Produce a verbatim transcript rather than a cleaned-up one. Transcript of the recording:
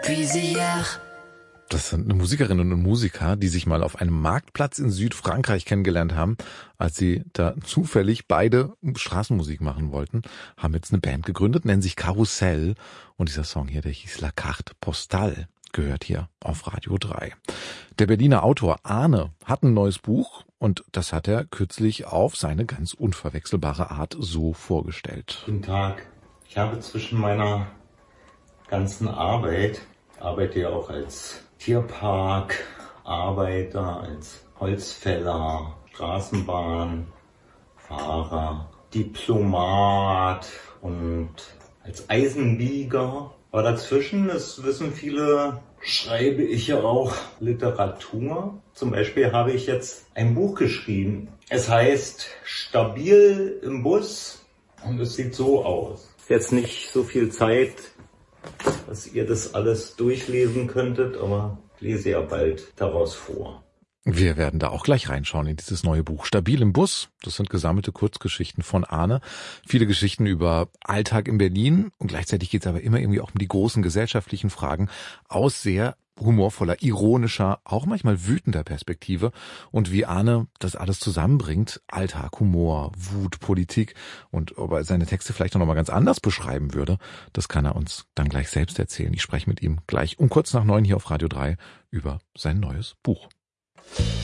Das sind Musikerinnen und Musiker, die sich mal auf einem Marktplatz in Südfrankreich kennengelernt haben, als sie da zufällig beide Straßenmusik machen wollten, haben jetzt eine Band gegründet, nennen sich Karussell. Und dieser Song hier, der hieß La Carte Postale, gehört hier auf Radio drei. Der Berliner Autor Arne hat ein neues Buch und das hat er kürzlich auf seine ganz unverwechselbare Art so vorgestellt. Guten Tag. Ich habe zwischen meiner ganzen Arbeit, ich arbeite ja auch als Tierparkarbeiter, als Holzfäller, Straßenbahnfahrer, Diplomat und als Eisenbieger. Aber dazwischen, das wissen viele, schreibe ich ja auch Literatur. Zum Beispiel habe ich jetzt ein Buch geschrieben. Es heißt Stabil im Bus und es sieht so aus. Jetzt nicht so viel Zeit, dass ihr das alles durchlesen könntet, aber ich lese ja bald daraus vor. Wir werden da auch gleich reinschauen in dieses neue Buch. Stabil im Bus, das sind gesammelte Kurzgeschichten von Arne. Viele Geschichten über Alltag in Berlin und gleichzeitig geht es aber immer irgendwie auch um die großen gesellschaftlichen Fragen aus sehr humorvoller, ironischer, auch manchmal wütender Perspektive und wie Arne das alles zusammenbringt, Alltag, Humor, Wut, Politik und ob er seine Texte vielleicht noch mal ganz anders beschreiben würde, das kann er uns dann gleich selbst erzählen. Ich spreche mit ihm gleich um kurz nach neun hier auf Radio drei über sein neues Buch.